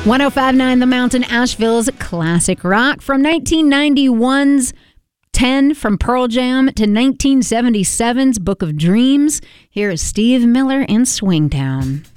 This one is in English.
105.9 The Mountain, Asheville's classic rock. From 1991's 10 from Pearl Jam to 1977's Book of Dreams, here is Steve Miller in Swingtown.